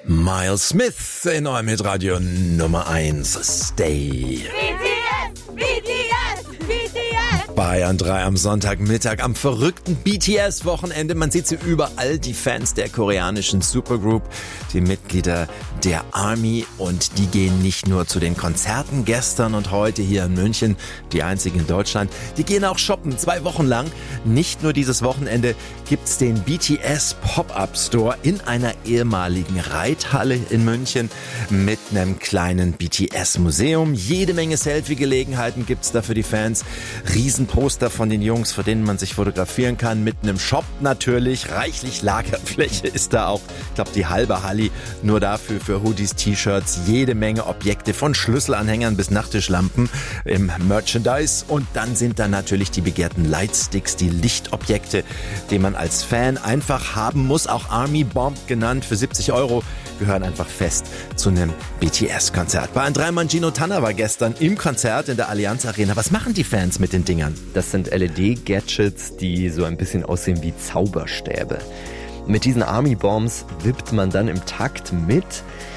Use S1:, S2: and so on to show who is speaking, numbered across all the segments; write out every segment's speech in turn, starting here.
S1: Miles Smith in eurem Hitradio Nummer 1. Stay. Bayern 3 am Sonntagmittag am verrückten BTS-Wochenende. Man sieht sie überall, die Fans der koreanischen Supergroup, die Mitglieder der ARMY, und die gehen nicht nur zu den Konzerten gestern und heute hier in München, die einzigen in Deutschland, die gehen auch shoppen 2 Wochen lang. Nicht nur dieses Wochenende gibt's den BTS Pop-Up Store in einer ehemaligen Reithalle in München mit einem kleinen BTS-Museum. Jede Menge Selfie-Gelegenheiten gibt's da für die Fans. Riesenposter von den Jungs, vor denen man sich fotografieren kann. Mitten im Shop natürlich. Reichlich Lagerfläche ist da auch. Ich glaube, die halbe Halli nur dafür, für Hoodies, T-Shirts. Jede Menge Objekte von Schlüsselanhängern bis Nachttischlampen im Merchandise. Und dann sind da natürlich die begehrten Lightsticks, die Lichtobjekte, die man als Fan einfach haben muss. Auch Army Bomb genannt, für 70 € gehören einfach fest zu einem BTS-Konzert. Bayern 3 Gino Tanner war gestern im Konzert in der Allianz Arena. Was machen die Fans mit den Dingern?
S2: Das sind LED-Gadgets, die so ein bisschen aussehen wie Zauberstäbe. Mit diesen Army Bombs wippt man dann im Takt mit.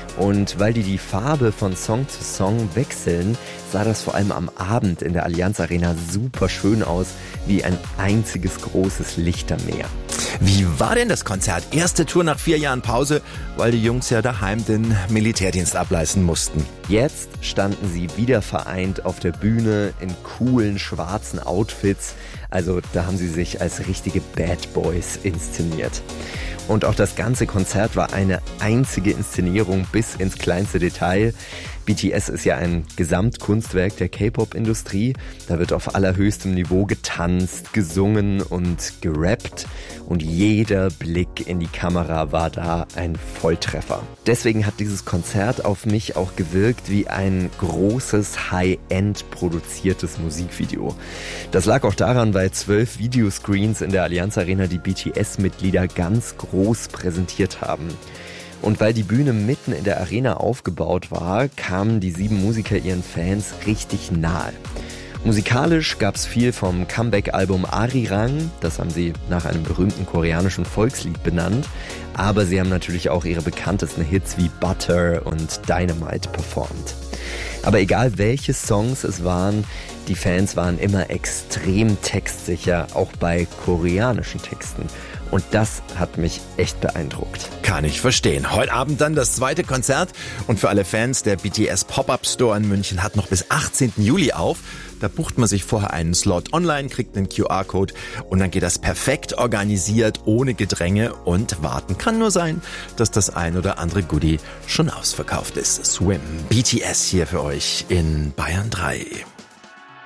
S2: Und weil die Farbe von Song zu Song wechseln, sah das vor allem am Abend in der Allianz Arena super schön aus, wie ein einziges großes Lichtermeer.
S1: Wie war denn das Konzert? Erste Tour nach 4 Jahren Pause, weil die Jungs ja daheim den Militärdienst ableisten mussten.
S2: Jetzt standen sie wieder vereint auf der Bühne in coolen schwarzen Outfits. Also da haben sie sich als richtige Bad Boys inszeniert. Und auch das ganze Konzert war eine einzige Inszenierung bis ins kleinste Detail. BTS ist ja ein Gesamtkunstwerk der K-Pop-Industrie. Da wird auf allerhöchstem Niveau getanzt, gesungen und gerappt. Und jeder Blick in die Kamera war da ein Volltreffer. Deswegen hat dieses Konzert auf mich auch gewirkt wie ein großes, High-End produziertes Musikvideo. Das lag auch daran, weil 12 Videoscreens in der Allianz Arena die BTS-Mitglieder ganz groß präsentiert haben. Und weil die Bühne mitten in der Arena aufgebaut war, kamen die 7 Musiker ihren Fans richtig nahe. Musikalisch gab's viel vom Comeback-Album Arirang, das haben sie nach einem berühmten koreanischen Volkslied benannt, aber sie haben natürlich auch ihre bekanntesten Hits wie Butter und Dynamite performt. Aber egal welche Songs es waren, die Fans waren immer extrem textsicher, auch bei koreanischen Texten. Und das hat mich echt beeindruckt.
S1: Kann ich verstehen. Heute Abend dann das zweite Konzert. Und für alle Fans, der BTS Pop-Up Store in München hat noch bis 18. Juli auf. Da bucht man sich vorher einen Slot online, kriegt einen QR-Code und dann geht das perfekt organisiert, ohne Gedränge, und warten kann nur sein, dass das ein oder andere Goodie schon ausverkauft ist. Swim, BTS hier für euch in Bayern 3.